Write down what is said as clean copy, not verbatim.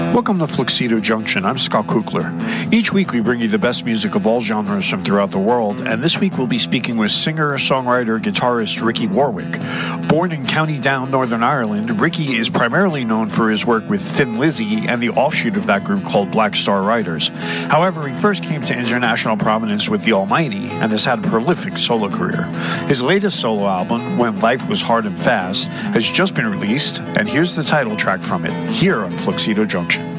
Welcome to Fluxido Junction. I'm Scott Kukler. Each week we bring you the best music of all genres from throughout the world, and this week we'll be speaking with singer, songwriter, guitarist Ricky Warwick. Born in County Down, Northern Ireland, Ricky is primarily known for his work with Thin Lizzy and the offshoot of that group called Black Star Riders. However, he first came to international prominence with The Almighty and has had a prolific solo career. His latest solo album, When Life Was Hard and Fast, has just been released, and here's the title track from it, here on Fluxido Junction.